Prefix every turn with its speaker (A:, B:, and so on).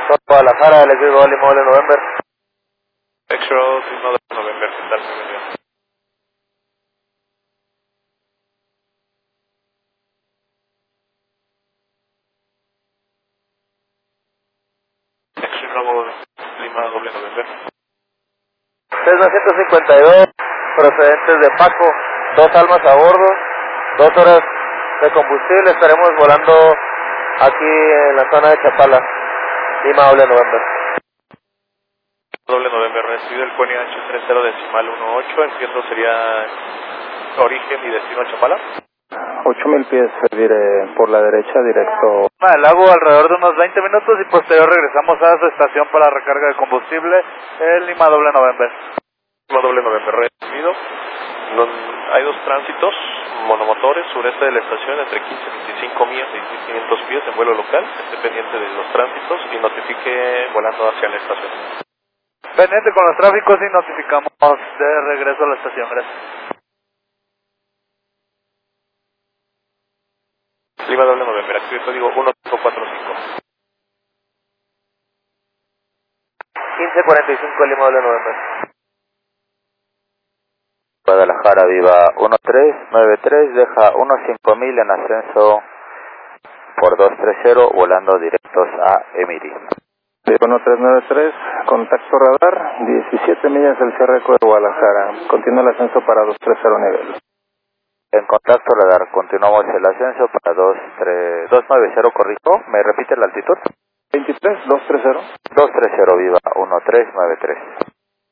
A: Guadalajara, el equipo Lima Doble November.
B: X-Road, Lima Doble November, ¿qué tal? Bienvenido. X-Road, Lima Doble November.
A: Cessna 152, procedentes de Paco, 2 almas a bordo, 2 horas de combustible, estaremos volando aquí en la zona de Chapala, Lima Doble November.
B: Doble November, recibe el Pony Ancho 30.18, entiendo sería origen y destino a Chapala.
C: 8,000 pies por la derecha directo.
D: El lago alrededor de unos 20 minutos y posterior regresamos a su estación para recarga de combustible, el Lima Doble November.
B: Lima Doble November, recibido. Hay 2 tránsitos monomotores sureste de la estación entre 15 y 25 millas y 6.500 pies en vuelo local. Esté pendiente de los tránsitos y notifique volando hacia la estación.
D: Pendiente con los tráficos y notificamos de regreso a la estación, gracias.
B: Lima Doble November, activo código 1545.
A: 1545 Lima Doble November.
C: Guadalajara, viva 1393, deja 15,000 en ascenso por 230, volando directos a Emiri. 1393, contacto radar, 17 millas el cierre de Guadalajara, continúa el ascenso para 230 nivel. En contacto radar, continuamos el ascenso para 290, corrijo, ¿me repite la altitud? 23, 230. 230, viva 1393.